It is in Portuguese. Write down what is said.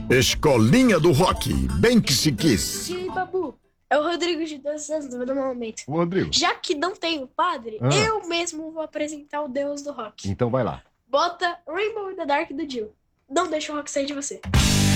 Escolinha do Rock, bem que se quis. E aí, Babu? É o Rodrigo de 12 anos, vou dar um momento. Ô, Rodrigo. Já que não tem o padre, eu mesmo vou apresentar o deus do rock. Então vai lá. Bota Rainbow in the Dark do Dio. Não deixa o rock sair de você.